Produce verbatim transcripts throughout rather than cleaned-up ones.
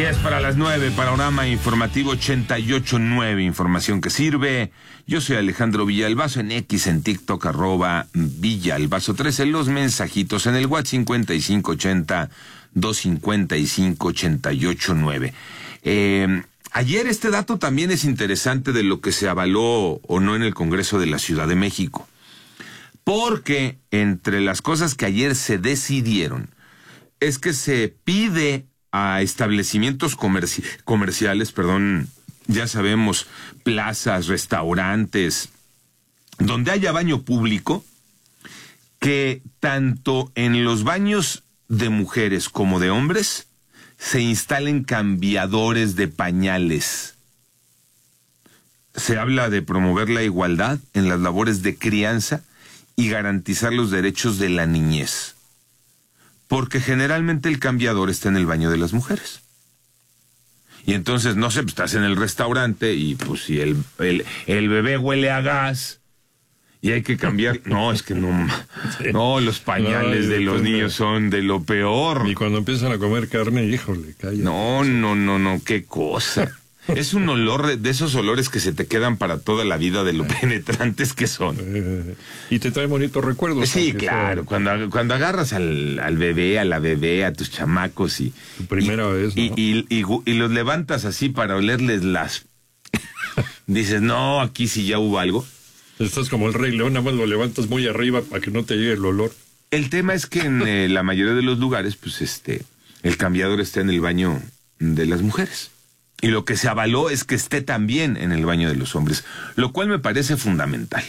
diez para las nueve, panorama informativo ochenta y ocho punto nueve, información que sirve. Yo soy Alejandro Villalbazo, en X, en TikTok, arroba Villalbazo trece, los mensajitos en el WhatsApp cincuenta y cinco ochenta, doscientos cincuenta y cinco, ochenta y ocho nueve. Eh, ayer este dato también es interesante de lo que se avaló o no en el Congreso de la Ciudad de México. Porque entre las cosas que ayer se decidieron es que se pide a establecimientos comerci- comerciales, perdón, ya sabemos, plazas, restaurantes, donde haya baño público, que tanto en los baños de mujeres como de hombres se instalen cambiadores de pañales. Se habla de promover la igualdad en las labores de crianza y garantizar los derechos de la niñez. Porque generalmente el cambiador está en el baño de las mujeres. Y entonces, no sé, pues estás en el restaurante y pues si el, el, el bebé huele a gas y hay que cambiar... No, es que no... No, los pañales no, de los niños son de lo peor. Y cuando empiezan a comer carne, híjole, calla. No, no, no, no, qué cosa. Es un olor, de esos olores que se te quedan para toda la vida, de lo penetrantes que son. Eh, y te trae bonitos recuerdos. Sí, claro, sea... cuando, cuando agarras al, al bebé, a la bebé, a tus chamacos y... Tu primera y, vez, ¿no? Y, y, y, y los levantas así para olerles las... Dices, no, aquí sí ya hubo algo. Estás como el Rey León, nada más lo levantas muy arriba para que no te llegue el olor. El tema es que en eh, la mayoría de los lugares, pues este, el cambiador está en el baño de las mujeres. Y lo que se avaló es que esté también en el baño de los hombres, lo cual me parece fundamental.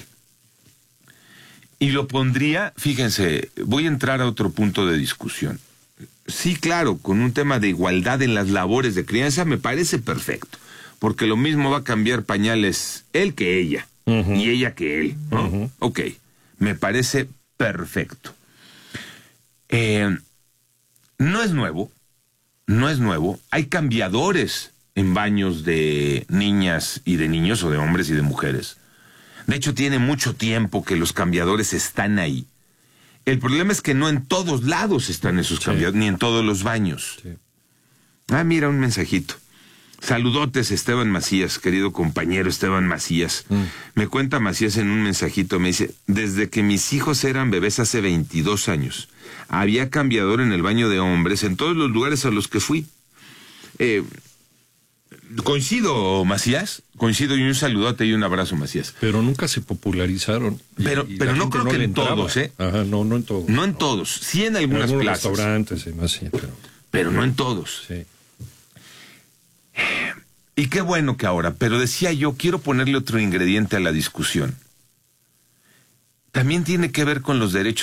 Y lo pondría, fíjense, voy a entrar a otro punto de discusión. Sí, claro, con un tema de igualdad en las labores de crianza me parece perfecto, porque lo mismo va a cambiar pañales él que ella, uh-huh. y ella que él, ¿no? Uh-huh. Ok, me parece perfecto. Eh, no es nuevo, no es nuevo, hay cambiadores en baños de niñas y de niños, o de hombres y de mujeres. De hecho, tiene mucho tiempo que los cambiadores están ahí. El problema es que no en todos lados están esos sí. cambiadores, ni en todos los baños. Sí. Ah, mira, un mensajito. Saludotes, Esteban Macías, querido compañero Esteban Macías. Mm. Me cuenta Macías en un mensajito, me dice, desde que mis hijos eran bebés hace veintidós años, había cambiador en el baño de hombres en todos los lugares a los que fui. Eh... Coincido, Macías, coincido, y un saludote y un abrazo, Macías. Pero nunca se popularizaron. Y, pero y pero no creo no que en entraba. todos, ¿eh? Ajá, no, no en todos. No en todos, sí en algunas en plazas. restaurantes y más, sí, pero... Pero no en todos. Sí. Y qué bueno que ahora, pero decía yo, quiero ponerle otro ingrediente a la discusión. También tiene que ver con los derechos